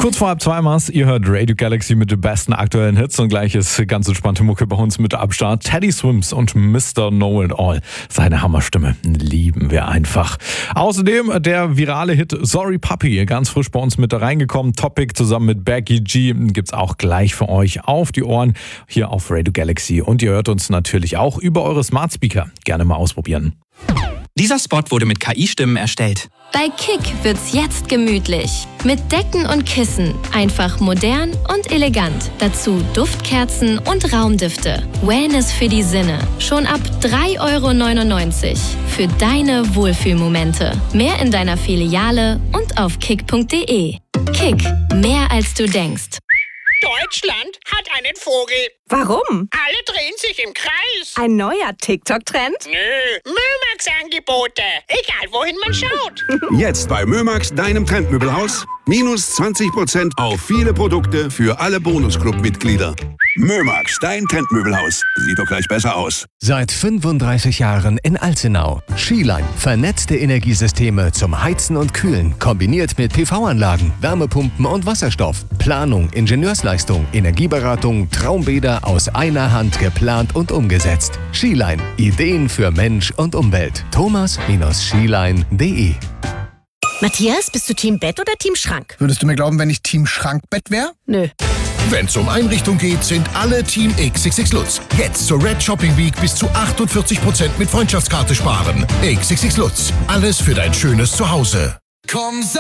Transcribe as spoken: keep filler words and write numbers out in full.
Kurz vor halb zwei Maß, ihr hört Radio Galaxy mit den besten aktuellen Hits und gleich ist ganz entspannte Mucke bei uns mit am Start. Teddy Swims und Mister Know-It-All. Seine Hammerstimme lieben wir einfach. Außerdem der virale Hit Sorry Puppy, ganz frisch bei uns mit da reingekommen. Topic zusammen mit Becky G gibt's auch gleich für euch auf die Ohren hier auf Radio Galaxy. Und ihr hört uns natürlich auch über eure Smart Speaker. Gerne mal ausprobieren. Dieser Spot wurde mit K I-Stimmen erstellt. Bei Kick wird's jetzt gemütlich. Mit Decken und Kissen. Einfach modern und elegant. Dazu Duftkerzen und Raumdüfte. Wellness für die Sinne. Schon ab drei Euro neunundneunzig. Für deine Wohlfühlmomente. Mehr in deiner Filiale und auf kick punkt de. Kick. Mehr als du denkst. Deutschland hat einen Vogel. Warum? Alle drehen sich im Kreis. Ein neuer TikTok-Trend? Nö, Mömax-Angebote. Egal, wohin man schaut. Jetzt bei Mömax, deinem Trendmöbelhaus. Minus zwanzig Prozent auf viele Produkte für alle Bonusclub-Mitglieder. Mömax, dein Trendmöbelhaus. Sieht doch gleich besser aus. Seit fünfunddreißig Jahren in Alzenau. Schielein. Vernetzte Energiesysteme zum Heizen und Kühlen. Kombiniert mit P V-Anlagen, Wärmepumpen und Wasserstoff. Planung, Ingenieursleistung, Energieberatung, Traumbäder aus einer Hand geplant und umgesetzt. Schielein. Ideen für Mensch und Umwelt. thomas schielein punkt de. Matthias, bist du Team Bett oder Team Schrank? Würdest du mir glauben, wenn ich Team Schrankbett wäre? Nö. Wenn's um Einrichtung geht, sind alle Team X X X Lutz. Jetzt zur Red Shopping Week bis zu achtundvierzig Prozent mit Freundschaftskarte sparen. X X X Lutz. Alles für dein schönes Zuhause. Komm,